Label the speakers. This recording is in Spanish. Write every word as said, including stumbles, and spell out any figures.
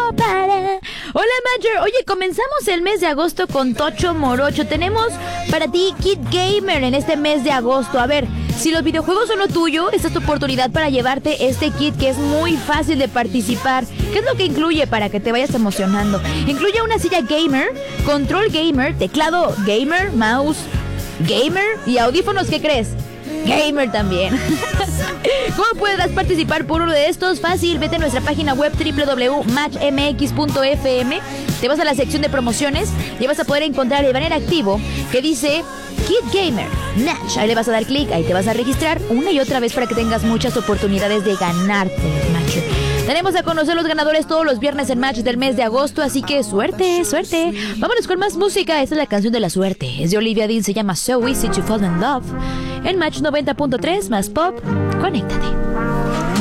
Speaker 1: para. Hola, Major. Oye, comenzamos el mes de agosto con Tocho Morocho. Tenemos para ti Kit Gamer en este mes de agosto. A ver, si los videojuegos son lo tuyo, esta es tu oportunidad para llevarte este kit que es muy fácil de participar. ¿Qué es lo que incluye para que te vayas emocionando? Incluye una silla gamer, control gamer, teclado gamer, mouse gamer y audífonos. ¿Qué crees? Gamer también. ¿Cómo podrás participar por uno de estos? Fácil, vete a nuestra página web doble u doble u doble u punto match m x punto f m. Te vas a la sección de promociones y vas a poder encontrar el banner activo que dice Kit Gamer Match. Ahí le vas a dar clic, ahí te vas a registrar una y otra vez para que tengas muchas oportunidades de ganarte, Match. Tenemos a conocer los ganadores todos los viernes en Match del mes de agosto, así que suerte, suerte. Vámonos con más música. Esta es la canción de la suerte. Es de Olivia Dean, se llama So Easy to Fall in Love. En Match noventa punto tres, más pop, conéctate.